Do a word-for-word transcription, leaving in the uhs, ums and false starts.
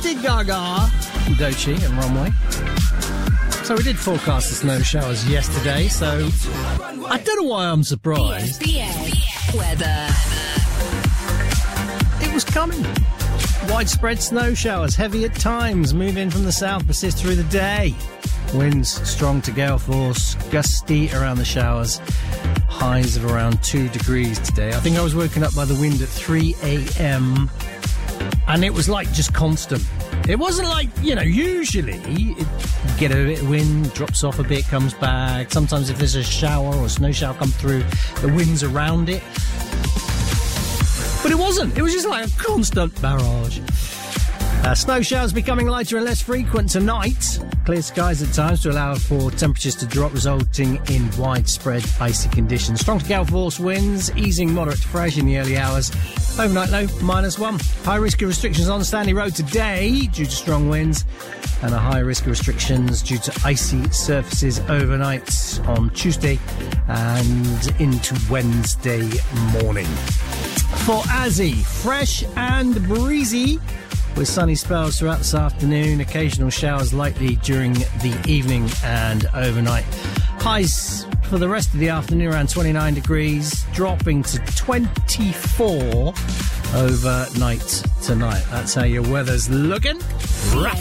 Lady Gaga, Doechii and Runway. So we did forecast the snow showers yesterday, so I don't know why I'm surprised. B S B S weather. It was coming. Widespread snow showers, heavy at times, move in from the south, persist through the day. Winds strong to gale force, gusty around the showers. Highs of around two degrees today. I think I was woken up by the wind at three a.m. and it was like just constant. It wasn't like, you know, usually it, you get a bit of wind, drops off a bit, comes back. Sometimes if there's a shower or a snow shower come through, the wind's around it. But it wasn't. It was just like a constant barrage. Uh, snow showers becoming lighter and less frequent tonight. Clear skies at times to allow for temperatures to drop, resulting in widespread icy conditions. Strong to gale force winds, easing moderate to fresh in the early hours. Overnight low, minus one. High risk of restrictions on Stanley Road today due to strong winds, and a high risk of restrictions due to icy surfaces overnight on Tuesday and into Wednesday morning. For Azzy, fresh and breezy, with sunny spells throughout this afternoon, occasional showers likely during the evening and overnight. Highs for the rest of the afternoon around twenty-nine degrees, dropping to twenty-four overnight tonight. That's how your weather's looking.